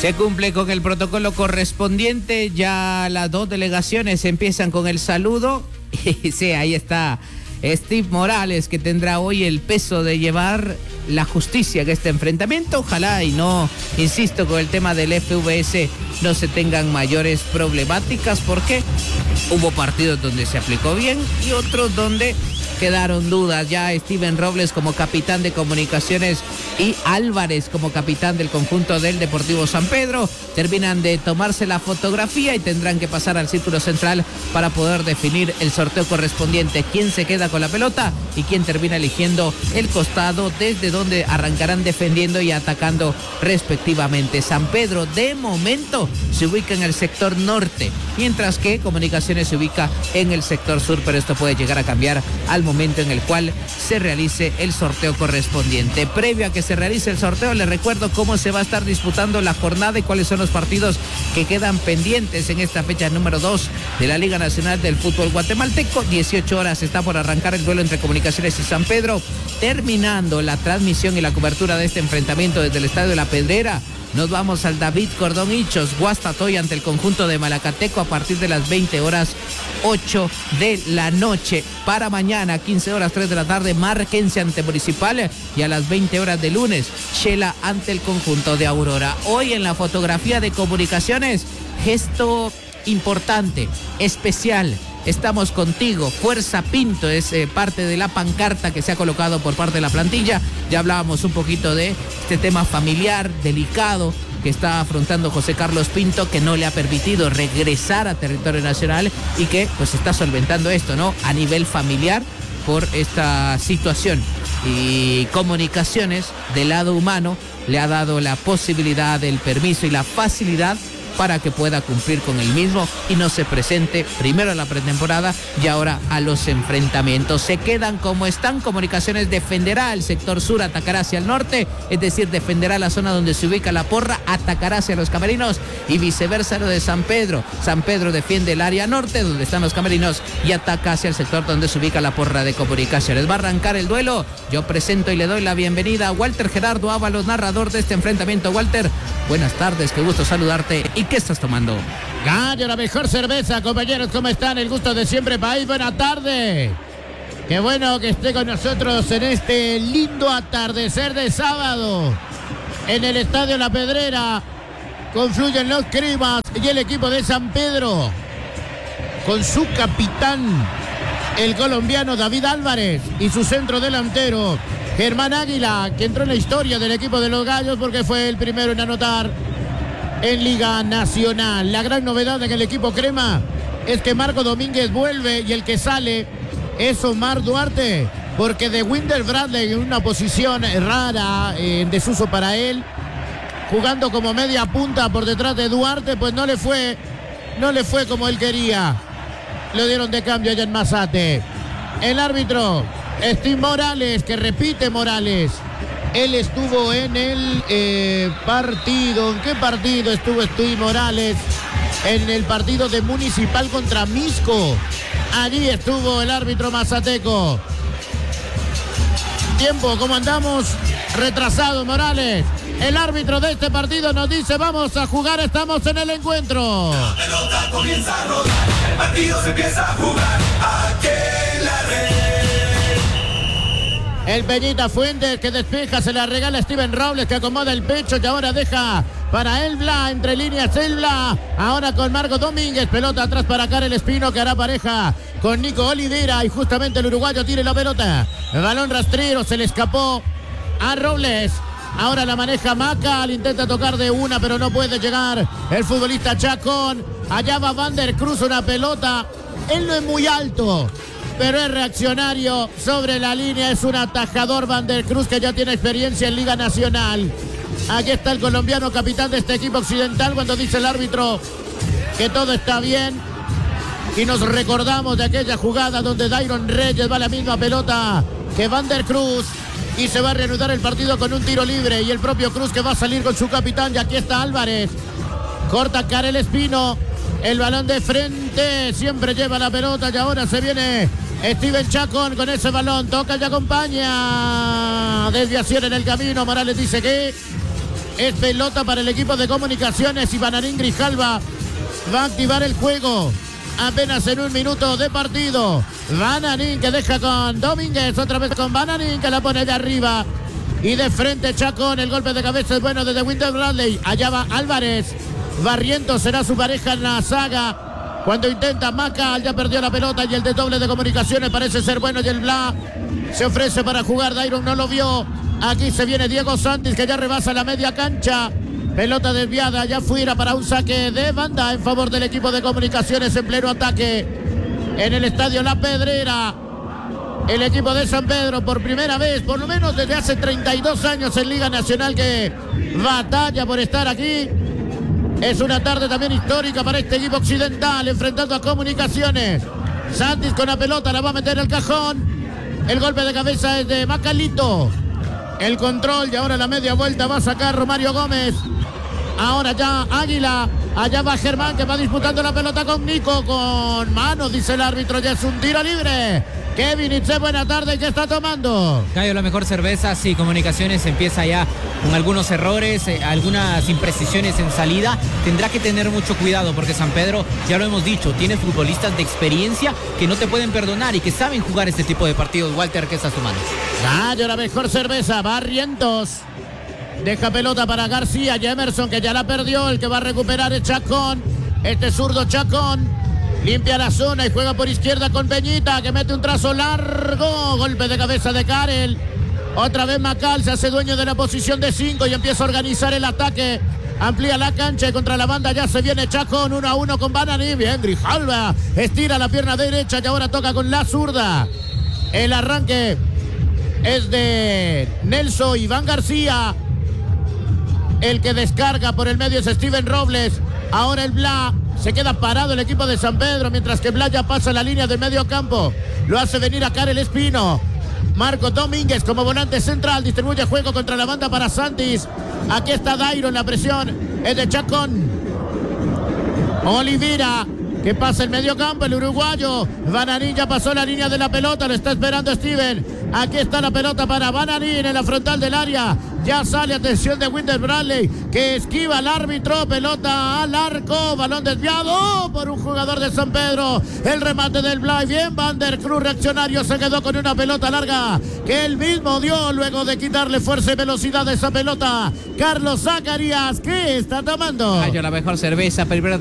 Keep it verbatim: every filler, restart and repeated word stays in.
Se cumple con el protocolo correspondiente, ya las dos delegaciones empiezan con el saludo. Y sí, ahí está Steve Morales, que tendrá hoy el peso de llevar la justicia en este enfrentamiento. Ojalá y no, insisto, con el tema del F V S no se tengan mayores problemáticas, porque hubo partidos donde se aplicó bien y otros donde quedaron dudas. Ya Steven Robles como capitán de Comunicaciones y Álvarez como capitán del conjunto del Deportivo San Pedro terminan de tomarse la fotografía y tendrán que pasar al círculo central para poder definir el sorteo correspondiente, quién se queda con la pelota y quién termina eligiendo el costado desde donde arrancarán defendiendo y atacando respectivamente. San Pedro de momento se ubica en el sector norte, mientras que Comunicaciones se ubica en el sector sur, pero esto puede llegar a cambiar al momento en el cual se realice el sorteo correspondiente. Previo a que se realice el sorteo, les recuerdo cómo se va a estar disputando la jornada y cuáles son los partidos que quedan pendientes en esta fecha número dos de la Liga Nacional del Fútbol Guatemalteco. dieciocho horas está por arrancar el duelo entre Comunicaciones y San Pedro, terminando la transmisión y la cobertura de este enfrentamiento desde el Estadio La Pedrera. Nos vamos al David Cordón Hichos, Guastatoya ante el conjunto de Malacateco a partir de las veinte horas ocho de la noche. Para mañana, quince horas tres de la tarde, Marquense ante Municipal, y a las veinte horas de lunes, Shela ante el conjunto de Aurora. Hoy en la fotografía de Comunicaciones, gesto importante, especial. Estamos contigo, Fuerza Pinto es eh, parte de la pancarta que se ha colocado por parte de la plantilla. Ya hablábamos un poquito de este tema familiar delicado que está afrontando José Carlos Pinto, que no le ha permitido regresar a territorio nacional y que pues está solventando esto, ¿no? A nivel familiar por esta situación. Y Comunicaciones, del lado humano, le ha dado la posibilidad, el permiso y la facilidad para que pueda cumplir con el mismo y no se presente primero a la pretemporada y ahora a los enfrentamientos. Se quedan como están. Comunicaciones defenderá el sector sur, atacará hacia el norte, es decir, defenderá la zona donde se ubica la porra, atacará hacia los camerinos, y viceversa lo de San Pedro. San Pedro defiende el área norte donde están los camerinos y ataca hacia el sector donde se ubica la porra de Comunicaciones. Va a arrancar el duelo. Yo presento y le doy la bienvenida a Walter Gerardo Ábalos, narrador de este enfrentamiento. Walter, buenas tardes, qué gusto saludarte. ¿Y qué estás tomando? Gallo, la mejor cerveza, compañeros, ¿cómo están? El gusto de siempre, país, buena tarde. Qué bueno que esté con nosotros en este lindo atardecer de sábado. En el Estadio La Pedrera confluyen los Crimas y el equipo de San Pedro, con su capitán, el colombiano David Álvarez, y su centro delantero, Germán Águila, que entró en la historia del equipo de los Gallos porque fue el primero en anotar en Liga Nacional. La gran novedad en el equipo crema es que Marco Domínguez vuelve y el que sale es Omar Duarte, porque de Winder Bradley en una posición rara, en desuso para él, jugando como media punta por detrás de Duarte, pues no le fue, no le fue como él quería. Lo dieron de cambio allá en Mazate. El árbitro, Steve Morales, que repite Morales. Él estuvo en el eh, partido. ¿En qué partido estuvo Steve Morales? En el partido de Municipal contra Misco. Allí estuvo el árbitro mazateco. Tiempo, ¿cómo andamos? Retrasado Morales. El árbitro de este partido nos dice: vamos a jugar, estamos en el encuentro. La pelota comienza a rodar, el partido se empieza a jugar. Aquí en la red. El Peñita Fuentes que despeja, se la regala a Steven Robles, que acomoda el pecho y ahora deja para Elbla, entre líneas Elbla, ahora con Marco Domínguez, pelota atrás para Karel Espino, que hará pareja con Nico Olivera, y justamente el uruguayo tire la pelota. El balón rastrero se le escapó a Robles. Ahora la maneja Macal, intenta tocar de una, pero no puede llegar el futbolista Chacón. Allá va Van der Cruz, una pelota. Él no es muy alto, pero es reaccionario sobre la línea, es un atajador Van der Cruz, que ya tiene experiencia en Liga Nacional. Aquí está el colombiano capitán de este equipo occidental cuando dice el árbitro que todo está bien. Y nos recordamos de aquella jugada donde Dairon Reyes va a la misma pelota que Van der Cruz, y se va a reanudar el partido con un tiro libre, y el propio Cruz que va a salir con su capitán. Y aquí está Álvarez, corta Karel Espino, el balón de frente, siempre lleva la pelota, y ahora se viene Steven Chacón con ese balón, toca y acompaña. Desviación en el camino, Morales dice que Es pelota para el equipo de Comunicaciones y Bananín Grijalva va a activar el juego. Apenas en un minuto de partido. Bananín que deja con Domínguez. Otra vez con Bananín que la pone de arriba. Y de frente Chacón. El golpe de cabeza es bueno desde Winter Bradley. Allá va Álvarez. Barrientos será su pareja en la saga. Cuando intenta Macal, ya perdió la pelota. Y el de doble de Comunicaciones parece ser bueno. Y el Bla se ofrece para jugar. Dairon no lo vio. Aquí se viene Diego Santis que ya rebasa la media cancha. Pelota desviada, ya fuera para un saque de banda en favor del equipo de Comunicaciones en pleno ataque en el estadio La Pedrera. El equipo de San Pedro por primera vez, por lo menos desde hace treinta y dos años en Liga Nacional, que batalla por estar aquí. Es una tarde también histórica para este equipo occidental enfrentando a Comunicaciones. Santis con la pelota, la va a meter al cajón. El golpe de cabeza es de Macalito. El control y ahora la media vuelta va a sacar Romario Gómez. Ahora ya Águila. Allá va Germán que va disputando la pelota con Nico. Con manos, dice el árbitro. Ya es un tiro libre. Kevin Itze, buena tarde. ¿Qué está tomando? Gallo, la mejor cerveza. Sí, Comunicaciones empieza ya con algunos errores, eh, algunas imprecisiones en salida. Tendrá que tener mucho cuidado porque San Pedro, ya lo hemos dicho, tiene futbolistas de experiencia que no te pueden perdonar y que saben jugar este tipo de partidos. Walter, ¿qué estás tomando? Gallo, la mejor cerveza. Barrientos. Deja pelota para García. Emerson que ya la perdió. El que va a recuperar es Chacón. Este zurdo Chacón. Limpia la zona y juega por izquierda con Peñita que mete un trazo largo. Golpe de cabeza de Karel. Otra vez Macal se hace dueño de la posición de cinco y empieza a organizar el ataque. Amplía la cancha y contra la banda ya se viene Chacón. Uno a uno con Bananín. Bien, Grijalva estira la pierna derecha y ahora toca con la zurda. El arranque es de Nelson Iván García. El que descarga por el medio es Steven Robles. Ahora el Bla. Se queda parado el equipo de San Pedro mientras que Bla ya pasa la línea del medio campo. Lo hace venir a Karel Espino. Marco Domínguez como volante central. Distribuye juego contra la banda para Santis. Aquí está Dairon. La presión es de Chacón. Olivera que pasa el medio campo. El uruguayo. Bananín ya pasó la línea de la pelota. Lo está esperando Steven. Aquí está la pelota para Bananín en la frontal del área. Ya sale, atención de Winter Bradley que esquiva al árbitro. Pelota al arco. Balón desviado por un jugador de San Pedro. El remate del Blay. Bien, Van der Cruz reaccionario. Se quedó con una pelota larga que él mismo dio luego de quitarle fuerza y velocidad a esa pelota. Carlos Zacarías, ¿qué está tomando? Gallo, la mejor cerveza. Primero